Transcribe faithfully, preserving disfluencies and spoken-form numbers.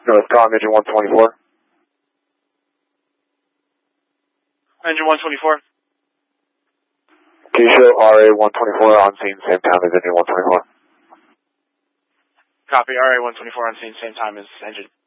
Northcom, engine one twenty-four. Engine one twenty-four. Can you show R A one twenty-four on scene same time as engine one twenty-four? Copy, R A one twenty-four on scene, same time as engine.